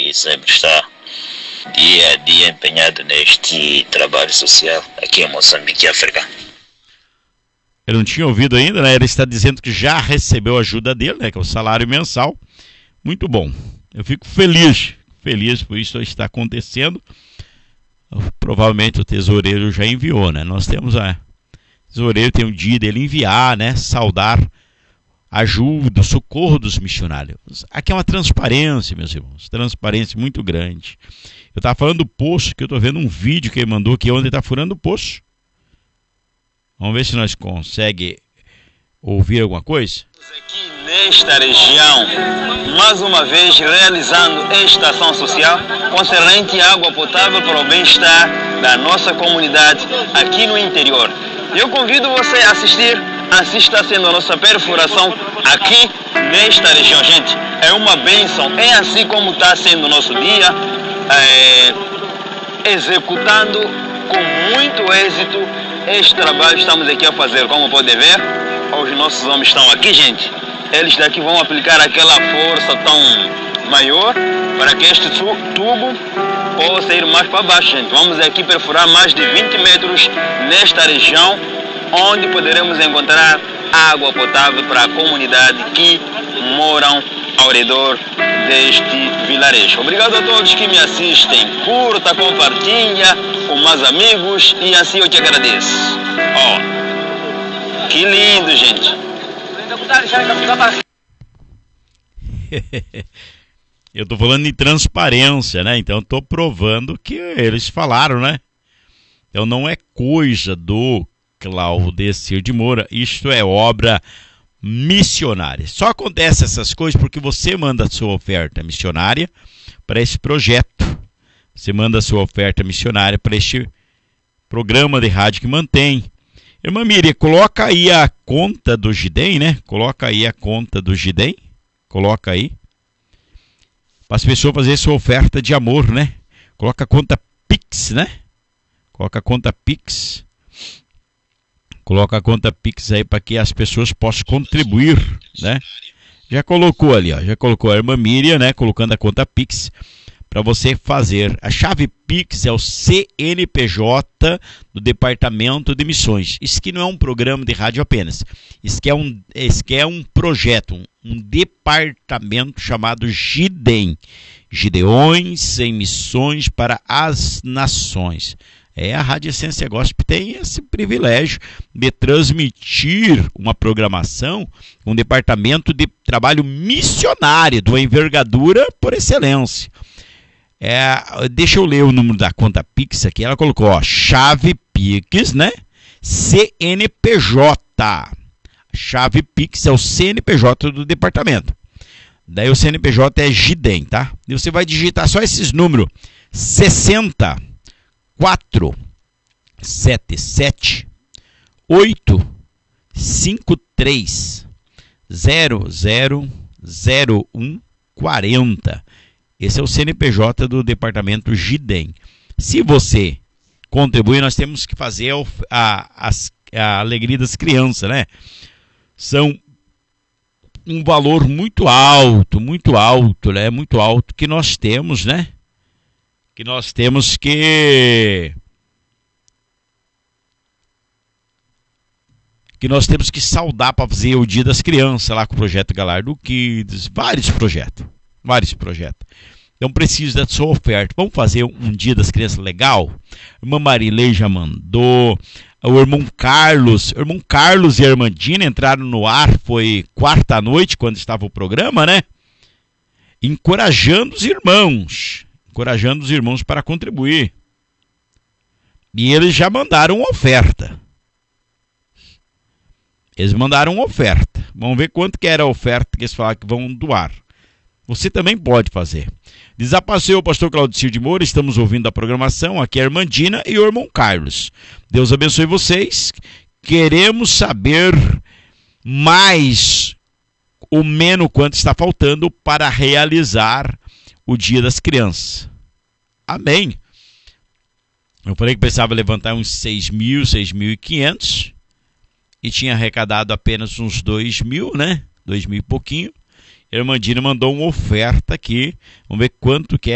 que sempre está dia a dia empenhado neste trabalho social aqui em Moçambique e África. Eu não tinha ouvido ainda, né? Ele está dizendo que já recebeu a ajuda dele, né? Que é o salário mensal. Muito bom. Eu fico feliz por isso está acontecendo. Provavelmente o tesoureiro já enviou, né? Nós temos o tesoureiro tem um dia dele enviar, né? Saudar ajuda, socorro dos missionários. Aqui é uma transparência, meus irmãos. Transparência muito grande. Eu estava falando do poço, que eu estou vendo um vídeo que ele mandou aqui onde ele está furando o poço. Vamos ver se nós conseguimos ouvir alguma coisa. Aqui nesta região, mais uma vez realizando esta ação social concernente à água potável para o bem-estar da nossa comunidade aqui no interior. Eu convido você a assistir, assim está sendo a nossa perfuração aqui nesta região, gente. É uma bênção, é assim como está sendo o nosso dia, executando com muito êxito este trabalho estamos aqui a fazer. Como pode ver, os nossos homens estão aqui, gente. Eles daqui vão aplicar aquela força tão maior para que este tubo possa ir mais para baixo, gente. Vamos aqui perfurar mais de 20 metros nesta região, onde poderemos encontrar água potável para a comunidade que moram ao redor deste vilarejo. Obrigado a todos que me assistem. Curta, compartilha com mais amigos e assim eu te agradeço. Ó, que lindo, gente. Eu tô falando de transparência, né? Então eu tô provando que eles falaram, né? Então não é coisa do Claudecir de Moura, isto é obra missionária. Só acontece essas coisas porque você manda a sua oferta missionária para esse projeto. Você manda a sua oferta missionária para este programa de rádio que mantém. Irmã Miriam, coloca aí a conta do GIDEM, né? Coloca aí a conta do GIDEM. Coloca aí. Para as pessoas fazerem sua oferta de amor, né? Coloca a conta Pix, né? Coloca a conta Pix. Coloca a conta Pix aí para que as pessoas possam contribuir, né? Já colocou ali, ó. Já colocou a irmã Miriam, né? Colocando a conta Pix para você fazer. A chave Pix é o CNPJ do Departamento de Missões. Isso que não é um programa de rádio apenas. Isso que é um projeto, um departamento chamado GIDEM. Gideões em Missões para as Nações. A Rádio Essência Gospel tem esse privilégio de transmitir uma programação, um departamento de trabalho missionário, de uma envergadura por excelência. Deixa eu ler o número da conta Pix aqui. Ela colocou, ó, chave Pix, né? CNPJ. Chave Pix é o CNPJ do departamento. Daí o CNPJ é GIDEM, tá? E você vai digitar só esses números: 60 477 853 0001 40. Esse é o CNPJ do departamento GIDEM. Se você contribuir, nós temos que fazer a alegria das crianças, né? São um valor muito alto, né? Muito alto que nós temos, né? Que nós temos que saudar para fazer o Dia das Crianças lá com o projeto Galardo Kids, vários projetos. Então precisa da sua oferta. Vamos fazer um Dia das Crianças legal? A irmã Marilei já mandou. O irmão Carlos e a irmã Dina entraram no ar, foi quarta noite quando estava o programa, né? Encorajando os irmãos para contribuir. E eles já mandaram uma oferta. Vamos ver quanto que era a oferta que eles falaram que vão doar. Você também pode fazer. Desapareceu o pastor Claudecir de Moura, estamos ouvindo a programação, aqui é a irmã Dina e o irmão Carlos. Deus abençoe vocês. Queremos saber mais ou menos quanto está faltando para realizar o Dia das Crianças. Amém. Eu falei que precisava levantar uns 6.000, 6.500 e tinha arrecadado apenas uns 2.000, né? 2.000 e pouquinho. A irmã Dina mandou uma oferta aqui. Vamos ver quanto que é.